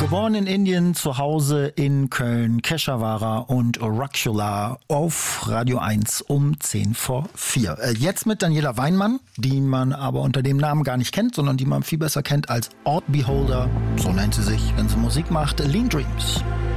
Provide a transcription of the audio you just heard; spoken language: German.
Geboren in Indien, zu Hause in Köln, Keshawara und Rakshula auf Radio 1 um 10 vor 4. Jetzt mit Daniela Weinmann, die man aber unter dem Namen gar nicht kennt, sondern die man viel besser kennt als Odd Beholder, so nennt sie sich, wenn sie Musik macht, Lean Dreams.